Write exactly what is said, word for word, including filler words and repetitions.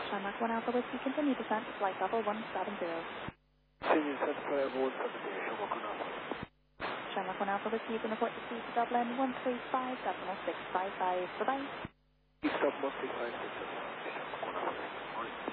Shamrock one Alpha Whiskey, continue descent to flight level one seven zero. Continue descent to flight level one seven zero, Shamrock one Alpha. Shamrock one Alpha Whiskey, you can report to speed to Dublin one three five seven oh six five five. Bye-bye. Stop one three five six seven oh six, Shamrock one Alpha. Morning.